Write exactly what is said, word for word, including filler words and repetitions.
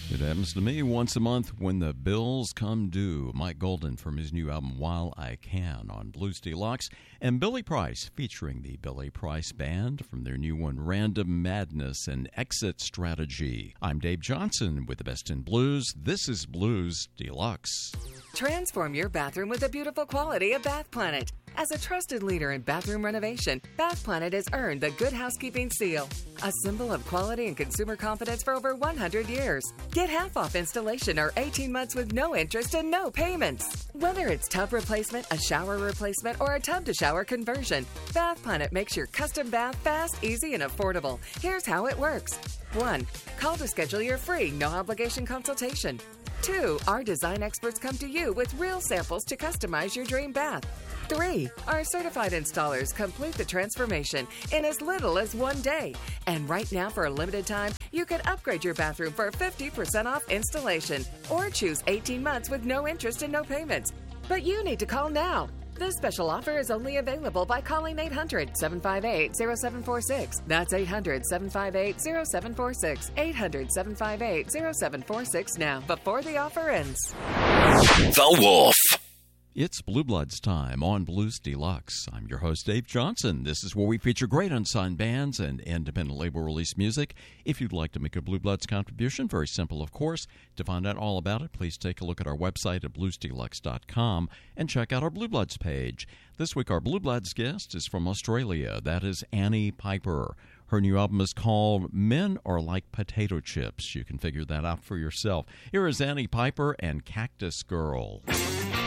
It happens to me once a month when the bills come due. Mike Golden from his new album, While I Can, on Blues Deluxe. And Billy Price, featuring the Billy Price Band from their new one, Random Madness and Exit Strategy. I'm Dave Johnson with the best in blues. This is Blues Deluxe. Transform your bathroom with the beautiful quality of Bath Planet. As a trusted leader in bathroom renovation, Bath Planet has earned the Good Housekeeping Seal, a symbol of quality and consumer confidence for over one hundred years. Get half off installation or eighteen months with no interest and no payments. Whether it's tub replacement, a shower replacement, or a tub-to-shower conversion, Bath Planet makes your custom bath fast, easy, and affordable. Here's how it works. one. Call to schedule your free, no-obligation consultation. two. Our design experts come to you with real samples to customize your dream bath. three. Our certified installers complete the transformation in as little as one day. And right now, for a limited time, you can upgrade your bathroom for fifty percent off installation or choose eighteen months with no interest and no payments. But you need to call now. This special offer is only available by calling eight hundred, seven five eight, zero seven four six. That's eight hundred, seven five eight, zero seven four six. eight hundred, seven five eight, zero seven four six now, before the offer ends. The Wolf. It's Blue Bloods time on Blues Deluxe. I'm your host, Dave Johnson. This is where we feature great unsigned bands and independent label release music. If you'd like to make a Blue Bloods contribution, very simple, of course. To find out all about it, please take a look at our website at blues deluxe dot com and check out our Blue Bloods page. This week, our Blue Bloods guest is from Australia. That is Annie Piper. Her new album is called Men Are Like Potato Chips. You can figure that out for yourself. Here is Annie Piper and Cactus Girl.